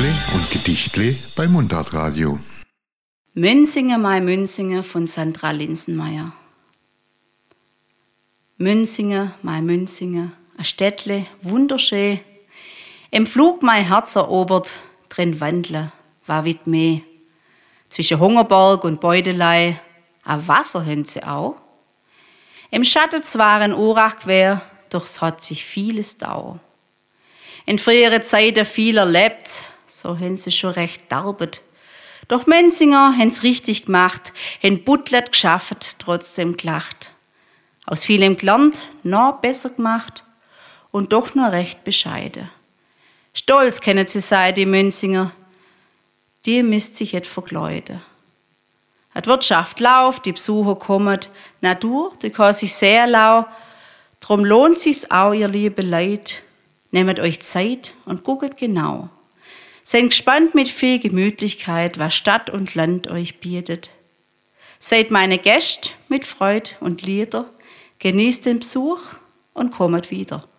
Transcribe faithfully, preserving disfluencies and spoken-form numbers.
Sachtle und Gedichtle bei Mundartradio. Münsinge, mei Münsinge von Sandra Linsenmeier. Münsinge, mei Münsinge, a Städtle, wunderschön. Im Flug mei Herz erobert, drin wandle, war wit meh. Zwischen Hungerberg und Beutelei, a Wasser hön sie auch. Im Schatten zwar ein Urach quer, doch es hat sich vieles dau. In frühere Zeiten viel erlebt, so hön sie schon recht darbet. Doch Menzinger hen's richtig gemacht, hen Buttlet geschafft, trotzdem gelacht. Aus vielem gelernt, noch besser gemacht und doch noch recht bescheiden. Stolz kennen sie sein, die Münzinger, die misst sich et verkleiden. Die Wirtschaft läuft, die Besucher kommen, Natur, die kann sich sehr lau, drum lohnt sich's auch, ihr liebe Leid, nehmt euch Zeit und gucket genau. Seid gespannt mit viel Gemütlichkeit, was Stadt und Land euch bietet. Seid meine Gäste mit Freud und Lieder, genießt den Besuch und kommet wieder.